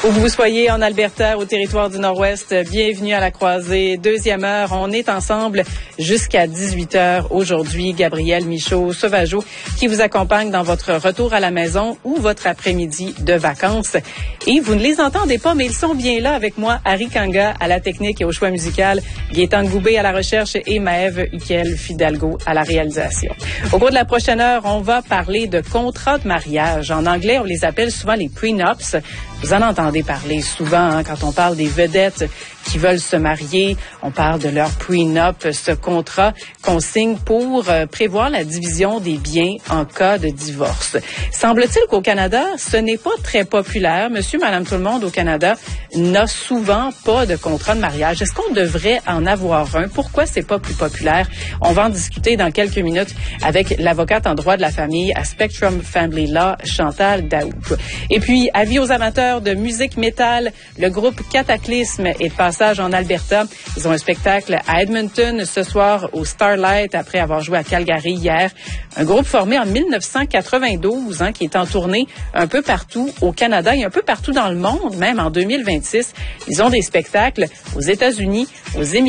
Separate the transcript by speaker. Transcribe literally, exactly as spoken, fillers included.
Speaker 1: Où que vous soyez en Alberta, au territoire du Nord-Ouest, bienvenue à la croisée. Deuxième heure, on est ensemble jusqu'à dix-huit heures aujourd'hui. Gabriel Michaud-Sauvageau qui vous accompagne dans votre retour à la maison ou votre après-midi de vacances. Et vous ne les entendez pas, mais ils sont bien là avec moi. Harry Kanga à la technique et au choix musical, Gaétan Goubé à la recherche et Maëve Huquel Fidalgo à la réalisation. Au cours de la prochaine heure, on va parler de contrats de mariage. En anglais, on les appelle souvent les prenups. Vous en entendez parler souvent hein, quand on parle des vedettes qui veulent se marier. On parle de leur prenup, ce contrat qu'on signe pour euh, prévoir la division des biens en cas de divorce. Semble-t-il qu'au Canada, ce n'est pas très populaire. Monsieur, madame, tout le monde au Canada n'a souvent pas de contrat de mariage. Est-ce qu'on devrait en avoir un? Pourquoi c'est pas plus populaire? On va en discuter dans quelques minutes avec l'avocate en droit de la famille à Spectrum Family Law, Chantal Daoust. Et puis, avis aux amateurs de musique métal, le groupe Cataclysme est de passage en Alberta. Ils ont un spectacle à Edmonton ce soir au Starlight après avoir joué à Calgary hier. Un groupe formé en mille neuf cent quatre-vingt-douze hein, qui est en tournée un peu partout au Canada et un peu partout dans le monde, même en deux mille vingt-six. Ils ont des spectacles aux États-Unis, aux Émirats